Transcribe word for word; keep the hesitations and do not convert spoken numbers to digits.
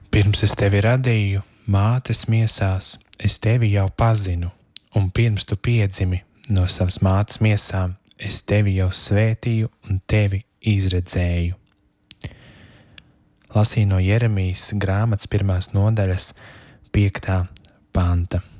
Pirms es tevi radīju mātes miesās, es tevi jau pazinu, un pirms tu piedzimi no savas mātes miesām, es tevi jau svētīju un tevi izredzēju. Lasīju no Jeremijas grāmatas pirmās nodaļas piektā panta.